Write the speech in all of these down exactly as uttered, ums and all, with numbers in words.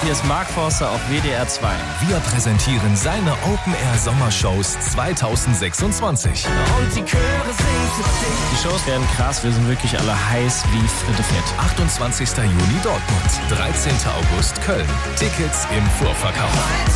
hier ist Mark Forster auf W D R zwei. Wir präsentieren seine Open-Air-Sommershows zweitausendsechsundzwanzig. Und die Chöre singen für dich. Die Shows werden krass, wir sind wirklich alle heiß wie Fritte Fett. achtundzwanzigster Juni Dortmund, dreizehnter August Köln. Tickets im Vorverkauf.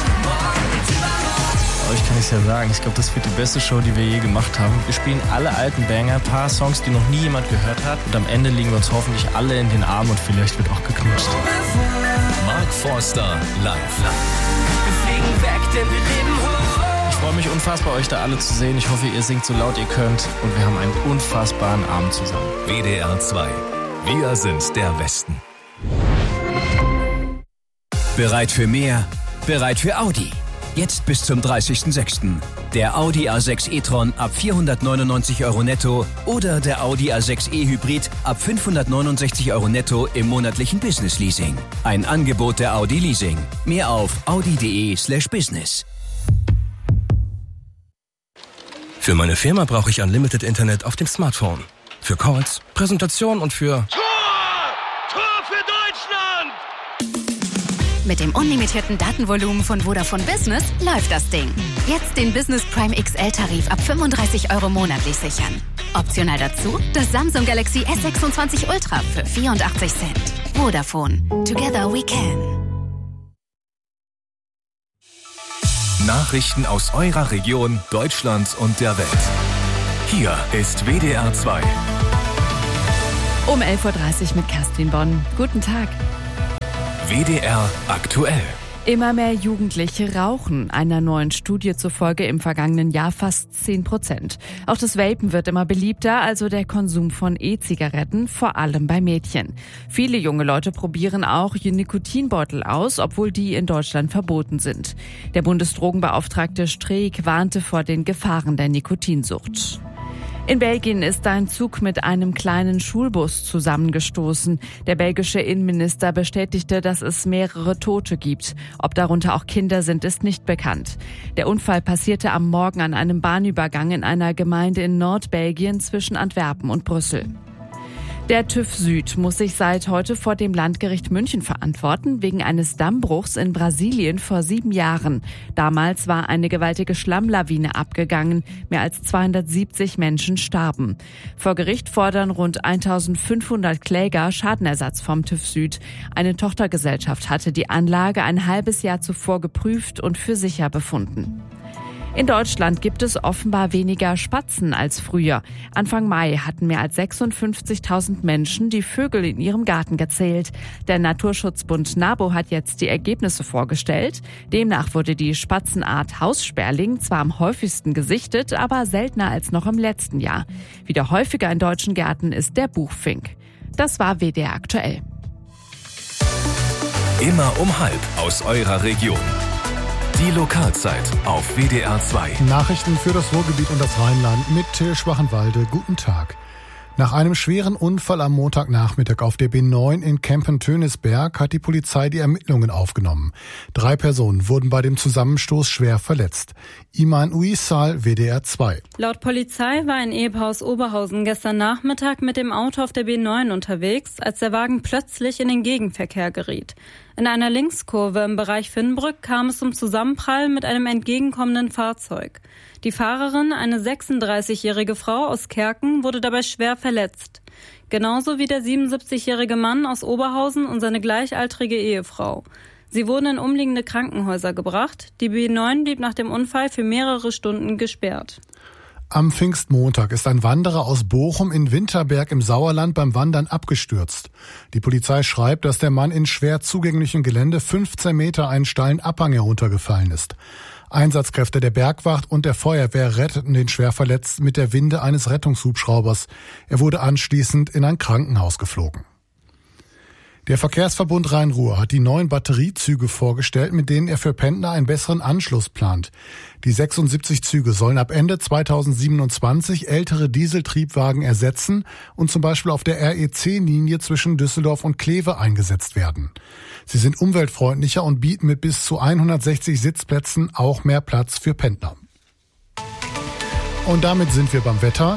Euch kann ich es ja sagen, ich glaube, das wird die beste Show, die wir je gemacht haben. Wir spielen alle alten Banger, ein paar Songs, die noch nie jemand gehört hat. Und am Ende liegen wir uns hoffentlich alle in den Armen und vielleicht wird auch geknutscht. Mark Forster live. Wir fliegen weg, denn wir leben hoch. Ich freue mich unfassbar, euch da alle zu sehen. Ich hoffe, ihr singt so laut ihr könnt. Und wir haben einen unfassbaren Abend zusammen. W D R zwei. Wir sind der Westen. Bereit für mehr? Bereit für Audi. Jetzt bis zum dreißigsten sechsten Der Audi A sechs e-tron ab vierhundertneunundneunzig Euro netto oder der Audi A sechs e-Hybrid ab fünfhundertneunundsechzig Euro netto im monatlichen Business-Leasing. Ein Angebot der Audi Leasing. Mehr auf audi.de slash business. Für meine Firma brauche ich Unlimited Internet auf dem Smartphone. Für Calls, Präsentationen und für... Tor! Tor für Deutschland! Mit dem unlimitierten Datenvolumen von Vodafone Business läuft das Ding. Jetzt den Business Prime X L-Tarif ab fünfunddreißig Euro monatlich sichern. Optional dazu das Samsung Galaxy S sechsundzwanzig Ultra für vierundachtzig Cent. Vodafone. Together we can. Nachrichten aus eurer Region, Deutschland und der Welt. Hier ist W D R zwei. Um elf Uhr dreißig mit Kerstin Bonn. Guten Tag. W D R aktuell. Immer mehr Jugendliche rauchen, einer neuen Studie zufolge im vergangenen Jahr fast zehn Prozent. Auch das Vapen wird immer beliebter, also der Konsum von E-Zigaretten, vor allem bei Mädchen. Viele junge Leute probieren auch Nikotinbeutel aus, obwohl die in Deutschland verboten sind. Der Bundesdrogenbeauftragte Streeck warnte vor den Gefahren der Nikotinsucht. In Belgien ist ein Zug mit einem kleinen Schulbus zusammengestoßen. Der belgische Innenminister bestätigte, dass es mehrere Tote gibt. Ob darunter auch Kinder sind, ist nicht bekannt. Der Unfall passierte am Morgen an einem Bahnübergang in einer Gemeinde in Nordbelgien zwischen Antwerpen und Brüssel. Der TÜV Süd muss sich seit heute vor dem Landgericht München verantworten, wegen eines Dammbruchs in Brasilien vor sieben Jahren. Damals war eine gewaltige Schlammlawine abgegangen. Mehr als zweihundertsiebzig Menschen starben. Vor Gericht fordern rund eintausendfünfhundert Kläger Schadenersatz vom TÜV Süd. Eine Tochtergesellschaft hatte die Anlage ein halbes Jahr zuvor geprüft und für sicher befunden. In Deutschland gibt es offenbar weniger Spatzen als früher. Anfang Mai hatten mehr als sechsundfünfzigtausend Menschen die Vögel in ihrem Garten gezählt. Der Naturschutzbund NABU hat jetzt die Ergebnisse vorgestellt. Demnach wurde die Spatzenart Haussperling zwar am häufigsten gesichtet, aber seltener als noch im letzten Jahr. Wieder häufiger in deutschen Gärten ist der Buchfink. Das war W D R aktuell. Immer um halb aus eurer Region. Die Lokalzeit auf W D R zwei. Nachrichten für das Ruhrgebiet und das Rheinland mit Till Schwachenwalde. Guten Tag. Nach einem schweren Unfall am Montagnachmittag auf der B neun in Kempen-Tönisberg hat die Polizei die Ermittlungen aufgenommen. Drei Personen wurden bei dem Zusammenstoß schwer verletzt. Iman Uysal, W D R zwei. Laut Polizei war ein Ehepaar aus Oberhausen gestern Nachmittag mit dem Auto auf der B neun unterwegs, als der Wagen plötzlich in den Gegenverkehr geriet. In einer Linkskurve im Bereich Finnbrück kam es zum Zusammenprall mit einem entgegenkommenden Fahrzeug. Die Fahrerin, eine sechsunddreißigjährige Frau aus Kerken, wurde dabei schwer verletzt. Genauso wie der siebenundsiebzigjährige Mann aus Oberhausen und seine gleichaltrige Ehefrau. Sie wurden in umliegende Krankenhäuser gebracht. Die B neun blieb nach dem Unfall für mehrere Stunden gesperrt. Am Pfingstmontag ist ein Wanderer aus Bochum in Winterberg im Sauerland beim Wandern abgestürzt. Die Polizei schreibt, dass der Mann in schwer zugänglichem Gelände fünfzehn Meter einen steilen Abhang heruntergefallen ist. Einsatzkräfte der Bergwacht und der Feuerwehr retteten den Schwerverletzten mit der Winde eines Rettungshubschraubers. Er wurde anschließend in ein Krankenhaus geflogen. Der Verkehrsverbund Rhein-Ruhr hat die neuen Batteriezüge vorgestellt, mit denen er für Pendler einen besseren Anschluss plant. Die sechsundsiebzig Züge sollen ab Ende zweitausendsiebenundzwanzig ältere Dieseltriebwagen ersetzen und zum Beispiel auf der R E C-Linie zwischen Düsseldorf und Kleve eingesetzt werden. Sie sind umweltfreundlicher und bieten mit bis zu hundertsechzig Sitzplätzen auch mehr Platz für Pendler. Und damit sind wir beim Wetter.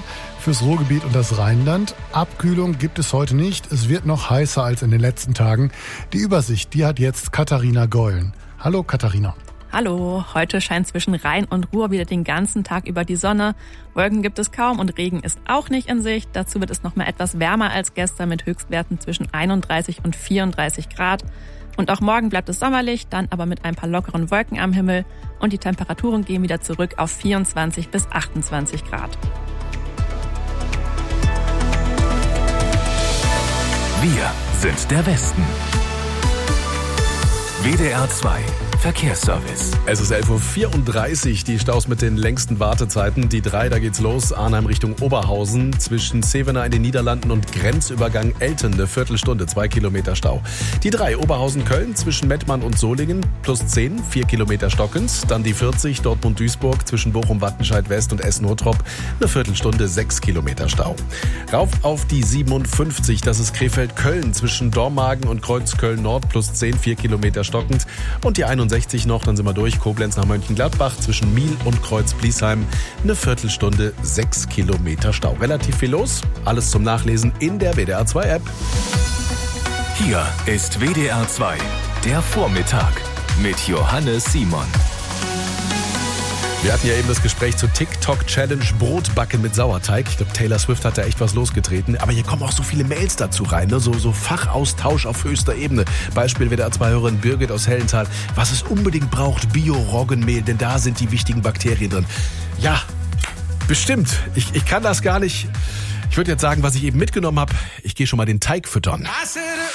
fürs Ruhrgebiet und das Rheinland. Abkühlung gibt es heute nicht. Es wird noch heißer als in den letzten Tagen. Die Übersicht, die hat jetzt Katharina Geulen. Hallo Katharina. Hallo, heute scheint zwischen Rhein und Ruhr wieder den ganzen Tag über die Sonne. Wolken gibt es kaum und Regen ist auch nicht in Sicht. Dazu wird es noch mal etwas wärmer als gestern mit Höchstwerten zwischen einunddreißig und vierunddreißig Grad. Und auch morgen bleibt es sommerlich, dann aber mit ein paar lockeren Wolken am Himmel. Und die Temperaturen gehen wieder zurück auf vierundzwanzig bis achtundzwanzig Grad. Wir sind der Westen. W D R zwei Verkehrsservice. Es ist elf Uhr vierunddreißig, die Staus mit den längsten Wartezeiten. Die drei, da geht's los. Arnheim Richtung Oberhausen. Zwischen Zevenaar in den Niederlanden und Grenzübergang Elten eine Viertelstunde, zwei Kilometer Stau. Die drei, Oberhausen-Köln zwischen Mettmann und Solingen, plus zehn, vier Kilometer stockend. Dann die vierzig, Dortmund-Duisburg zwischen Bochum-Wattenscheid-West und Essen-Hottrop, eine Viertelstunde, sechs Kilometer Stau. Rauf auf die siebenundfünfzig, das ist Krefeld-Köln zwischen Dormagen und Kreuzköln-Nord, plus zehn, vier Kilometer stockend. Und die einundsechzig noch, dann sind wir durch, Koblenz nach Mönchengladbach zwischen Miel und Kreuz-Bliesheim, eine Viertelstunde, sechs Kilometer Stau. Relativ viel los, alles zum Nachlesen in der W D R zwei App. Hier ist W D R zwei, der Vormittag mit Johannes Simon. Wir hatten ja eben das Gespräch zur TikTok-Challenge Brotbacken mit Sauerteig. Ich glaube, Taylor Swift hat da echt was losgetreten. Aber hier kommen auch so viele Mails dazu rein, ne? so, so Fachaustausch auf höchster Ebene. Beispiel W D R zwei-Hörerin Birgit aus Hellenthal. Was es unbedingt braucht, Bio-Roggenmehl, denn da sind die wichtigen Bakterien drin. Ja, bestimmt. Ich, ich kann das gar nicht. Ich würde jetzt sagen, was ich eben mitgenommen habe. Ich gehe schon mal den Teig füttern.